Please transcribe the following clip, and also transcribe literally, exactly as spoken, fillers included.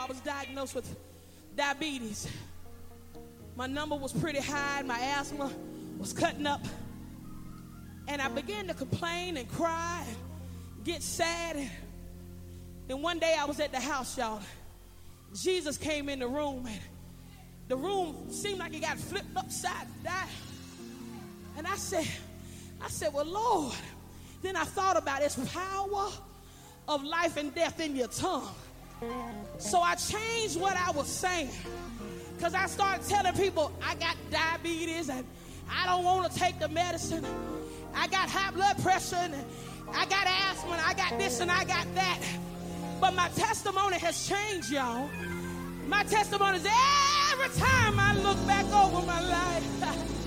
was diagnosed with diabetes. My number was pretty high, and my asthma was cutting up. And I began to complain and cry and get sad. And then one day I was at the house, y'all. Jesus came in the room, and the room seemed like it got flipped upside down. And I said, I said, well, Lord. Then I thought about this power of life and death in your tongue. So I changed what I was saying. Because I started telling people I got diabetes and I don't want to take the medicine. I got high blood pressure and I got asthma and I got this and I got that. But my testimony has changed, y'all. My testimony is every time I look back over my life,